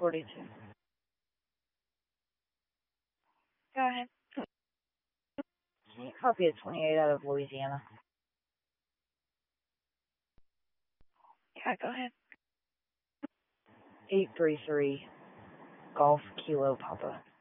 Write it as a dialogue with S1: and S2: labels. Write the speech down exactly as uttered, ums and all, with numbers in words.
S1: forty-two. Go ahead. Can you copy a twenty-eight out of Louisiana? Yeah, go ahead. eight three three Golf Kilo Papa.